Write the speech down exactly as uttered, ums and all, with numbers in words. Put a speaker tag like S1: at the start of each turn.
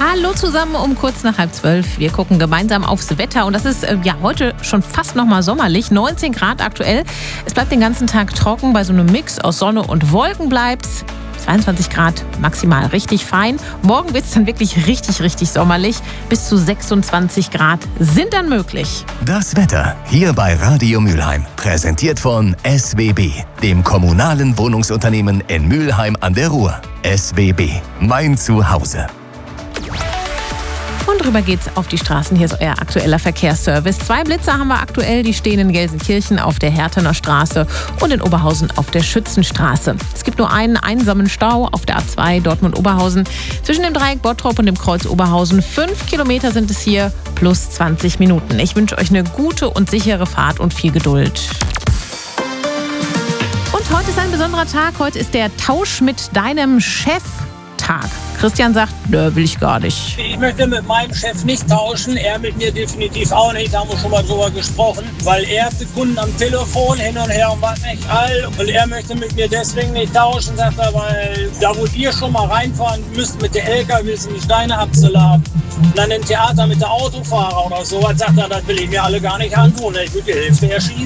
S1: Hallo zusammen um kurz nach halb zwölf. Wir gucken gemeinsam aufs Wetter und das ist äh, ja heute schon fast noch mal sommerlich. neunzehn Grad aktuell. Es bleibt den ganzen Tag trocken. Bei so einem Mix aus Sonne und Wolken bleibt's. zweiundzwanzig Grad maximal, richtig fein. Morgen wird es dann wirklich richtig, richtig sommerlich. Bis zu sechsundzwanzig Grad sind dann möglich.
S2: Das Wetter hier bei Radio Mülheim. Präsentiert von S W B, dem kommunalen Wohnungsunternehmen in Mülheim an der Ruhr. S W B, mein Zuhause.
S1: Und rüber geht's auf die Straßen. Hier ist euer aktueller Verkehrsservice. Zwei Blitzer haben wir aktuell. Die stehen in Gelsenkirchen auf der Hertener Straße und in Oberhausen auf der Schützenstraße. Es gibt nur einen einsamen Stau auf der A zwei Dortmund-Oberhausen. Zwischen dem Dreieck Bottrop und dem Kreuz Oberhausen. Fünf Kilometer sind es hier, plus zwanzig Minuten. Ich wünsche euch eine gute und sichere Fahrt und viel Geduld. Und heute ist ein besonderer Tag. Heute ist der Tausch mit deinem Chef Tag. Christian sagt, nö, will ich gar nicht.
S3: Ich möchte mit meinem Chef nicht tauschen, er mit mir definitiv auch nicht, da haben wir schon mal drüber gesprochen, weil er hat die Kunden am Telefon hin und her und was nicht all und er möchte mit mir deswegen nicht tauschen, sagt er, weil da wo ihr schon mal reinfahren müsst mit der L K Ws und die Steine abzuladen und dann im Theater mit der Autofahrer oder sowas, sagt er, das will ich mir alle gar nicht antun, ich würde die Hälfte erschießen.